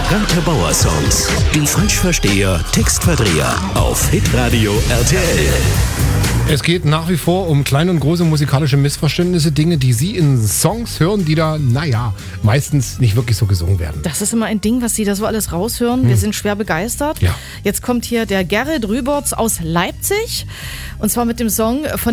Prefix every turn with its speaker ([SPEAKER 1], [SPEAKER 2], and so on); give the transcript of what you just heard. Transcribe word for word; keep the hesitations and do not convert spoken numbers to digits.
[SPEAKER 1] Agathe Bauer Songs. Die Falschversteher, Textverdreher auf Hitradio R T L.
[SPEAKER 2] Es geht nach wie vor um kleine und große musikalische Missverständnisse, Dinge, die Sie in Songs hören, die da, naja, meistens nicht wirklich so gesungen werden.
[SPEAKER 3] Das ist immer ein Ding, was Sie da so alles raushören. Hm. Wir sind schwer begeistert.
[SPEAKER 2] Ja.
[SPEAKER 3] Jetzt kommt hier der Gerrit Rüberts aus Leipzig und zwar mit dem Song von